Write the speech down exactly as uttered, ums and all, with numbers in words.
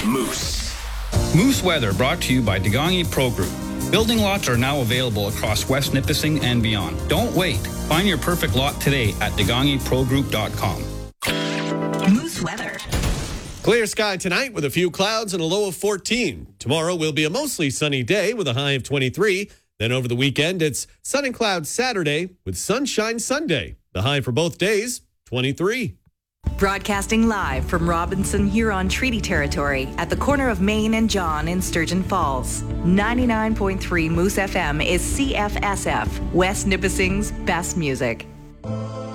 Moose. Moose Weather brought to you by Degangi Pro Group. Building lots are now available across West Nipissing and beyond. Don't wait. Find your perfect lot today at degangi pro group dot com. Moose Weather. Clear sky tonight with a few clouds and a low of fourteen. Tomorrow will be a mostly sunny day with a high of twenty-three. Then over the weekend, it's sun and clouds Saturday with sunshine Sunday. The high for both days, twenty-three. Broadcasting live from Robinson Huron Treaty Territory at the corner of Main and John in Sturgeon Falls. ninety-nine point three Moose F M is C F S F, West Nipissing's best music.